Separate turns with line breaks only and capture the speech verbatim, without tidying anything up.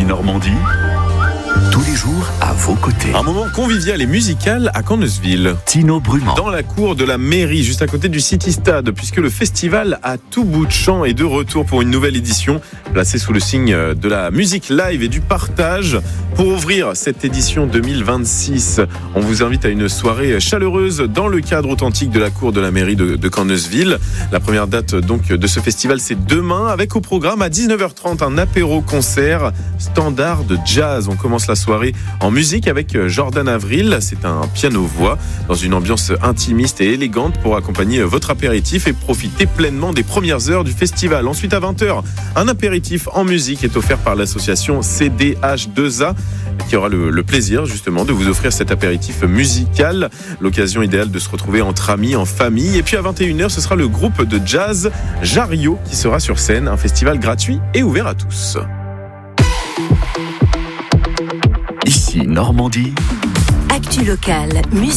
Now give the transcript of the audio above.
Ici Normandie, tous les jours à vos côtés.
Un moment convivial et musical à Corneursville.
Tino Brument.
Dans la cour de la mairie, juste à côté du City Stade, puisque le festival à tout bout de champ est de retour pour une nouvelle édition, placée sous le signe de la musique live et du partage. Pour ouvrir cette édition deux mille vingt-six, on vous invite à une soirée chaleureuse dans le cadre authentique de la cour de la mairie de, de Corneursville. La première date donc de ce festival, c'est demain, avec au programme à dix-neuf heures trente un apéro-concert standard de jazz. On commence la soirée en musique avec Jordan Avril. C'est un piano-voix dans une ambiance intimiste et élégante pour accompagner votre apéritif et profiter pleinement des premières heures du festival. Ensuite, à vingt heures, un apéritif en musique est offert par l'association C D H deux A qui aura le, le plaisir justement de vous offrir cet apéritif musical. L'occasion idéale de se retrouver entre amis, en famille. Et puis à vingt et une heures, ce sera le groupe de jazz Jario qui sera sur scène. Un festival gratuit et ouvert à tous.
Ici Normandie.
Actu locale, musique.